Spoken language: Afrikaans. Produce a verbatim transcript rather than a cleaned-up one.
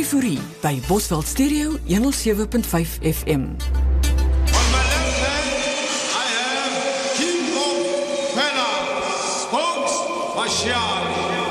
Trifourie by Bosveld Stereo honderd sewe punt vyf F M. On my left hand, I have King of Fela, Spokes Martial.